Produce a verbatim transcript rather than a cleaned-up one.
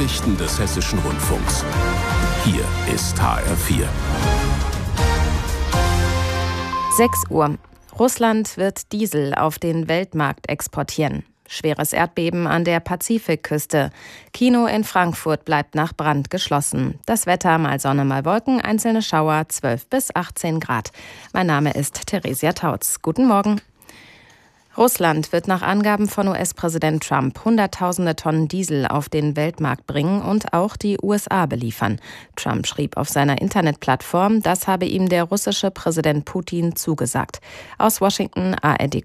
Nachrichten des Hessischen Rundfunks. Hier ist H R vier. sechs Uhr. Russland wird Diesel auf den Weltmarkt exportieren. Schweres Erdbeben an der Pazifikküste. Kino in Frankfurt bleibt nach Brand geschlossen. Das Wetter mal Sonne, mal Wolken, einzelne Schauer, zwölf bis achtzehn Grad. Mein Name ist Theresia Tautz. Guten Morgen. Russland wird nach Angaben von U S-Präsident Trump Hunderttausende Tonnen Diesel auf den Weltmarkt bringen und auch die U S A beliefern. Trump schrieb auf seiner Internetplattform, das habe ihm der russische Präsident Putin zugesagt. Aus Washington A R D